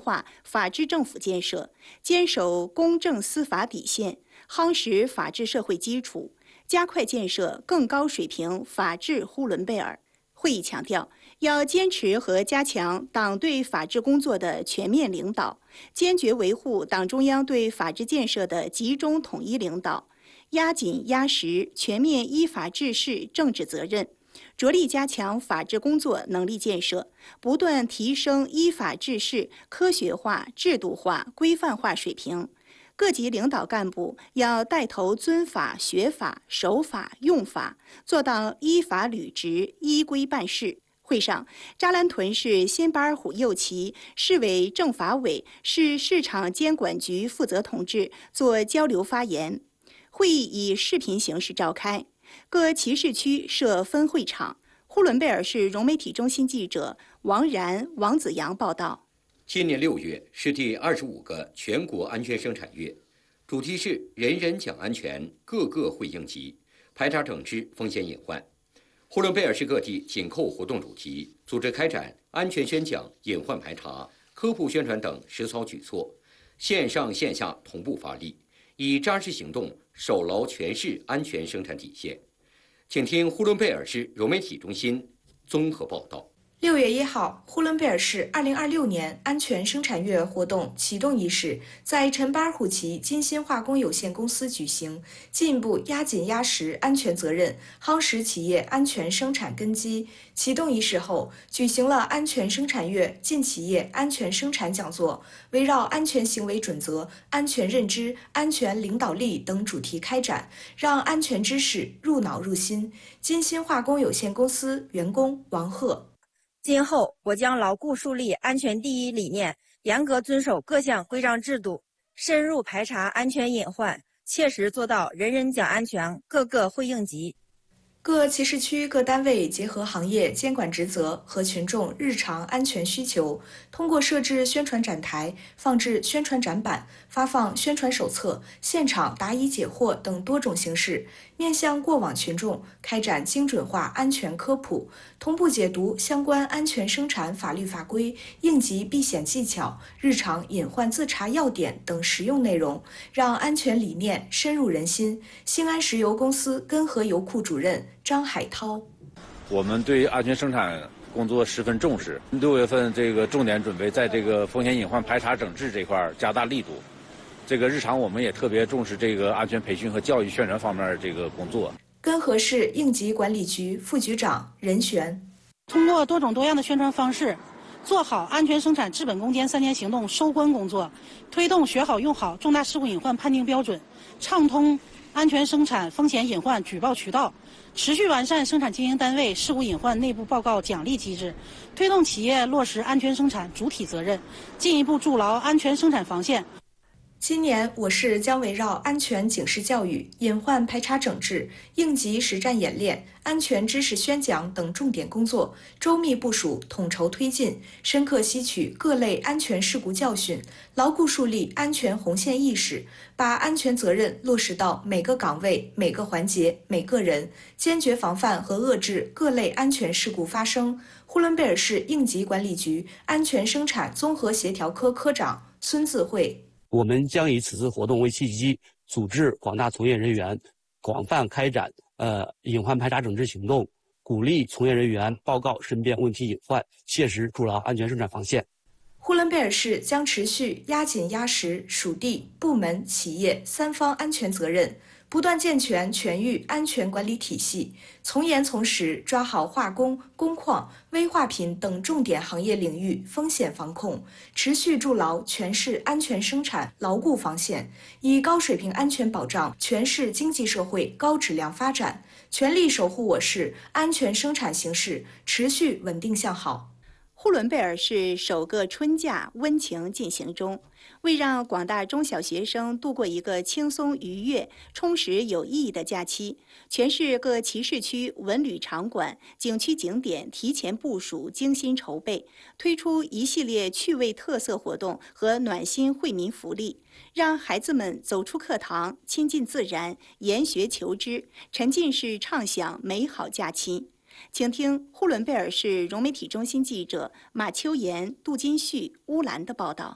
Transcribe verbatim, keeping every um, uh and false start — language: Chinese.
化法治政府建设，坚守公正司法底线，夯实法治社会基础，加快建设更高水平法治呼伦贝尔。会议强调，要坚持和加强党对法治工作的全面领导，坚决维护党中央对法治建设的集中统一领导，压紧压实全面依法治市政治责任，着力加强法治工作能力建设，不断提升依法治市科学化、制度化、规范化水平。各级领导干部要带头遵法、学法、守法、用法，做到依法履职、依规办事。会上，扎兰屯市新巴尔虎右旗市委政法委、市市场监管局负责同志做交流发言。会议以视频形式召开，各旗市区设分会场。呼伦贝尔市融媒体中心记者王然、王子阳报道。 今年六月是第二十五个全国安全生产月，主题是人人讲安全，个个会应急，排查整治风险隐患。呼伦贝尔市各地紧扣活动主题，组织开展安全宣讲、隐患排查、科普宣传等实操举措，线上线下同步发力，以扎实行动守牢全市安全生产底线。请听呼伦贝尔市融媒体中心综合报道。 六月一号，呼伦贝尔市二零二六年安全生产月活动启动仪式在陈巴尔虎旗金鑫化工有限公司举行，进一步压紧压实安全责任，夯实企业安全生产根基。启动仪式后，举行了安全生产月进企业安全生产讲座，围绕安全行为准则、安全认知、安全领导力等主题开展，让安全知识入脑入心。金鑫化工有限公司员工王贺。 今后，我将牢固树立安全第一理念，严格遵守各项规章制度，深入排查安全隐患，切实做到人人讲安全，个个会应急。 各旗市区各单位结合行业监管职责和群众日常安全需求，通过设置宣传展台、放置宣传展板、发放宣传手册、现场答疑解惑等多种形式，面向过往群众开展精准化安全科普，同步解读相关安全生产法律法规、应急避险技巧、日常隐患自查要点等实用内容，让安全理念深入人心。兴安石油公司根河油库主任张海涛， 我们对安全生产工作十分重视，六月份这个重点准备在这个风险隐患排查整治这块加大力度。这个日常我们也特别重视这个安全培训和教育宣传方面这个工作。 根河市应急管理局副局长任璇， 通过多种多样的宣传方式，做好安全生产治本攻坚三年行动收官工作，推动学好用好重大事故隐患判定标准，畅通安全生产风险隐患举报渠道，持续完善生产经营单位事故隐患内部报告奖励机制，推动企业落实安全生产主体责任，进一步筑牢安全生产防线。 今年我市将围绕安全警示教育、隐患排查整治、应急实战演练、安全知识宣讲等重点工作，周密部署、统筹推进，深刻吸取各类安全事故教训，牢固树立安全红线意识，把安全责任落实到每个岗位、每个环节、每个人，坚决防范和遏制各类安全事故发生。呼伦贝尔市应急管理局安全生产综合协调科科长孙自慧。 我们将以此次活动为契机，组织广大从业人员广泛开展呃隐患排查整治行动，鼓励从业人员报告身边问题隐患，切实筑牢安全生产防线。 呼伦贝尔市将持续压紧压实属地、部门、企业三方安全责任，不断健全全域安全管理体系，从严从实抓好化工、工矿、危化品等重点行业领域风险防控，持续筑牢全市安全生产牢固防线，以高水平安全保障全市经济社会高质量发展，全力守护我市安全生产形势持续稳定向好。 呼伦贝尔市首个春假温情进行中，为让广大中小学生度过一个轻松愉悦、充实有意义的假期，全市各旗市区文旅场馆、景区景点提前部署、精心筹备，推出一系列趣味特色活动和暖心惠民福利，让孩子们走出课堂，亲近自然，研学求知，沉浸式畅享美好假期。请听呼伦贝尔市融媒体中心记者马秋妍、杜金旭、乌兰的报道。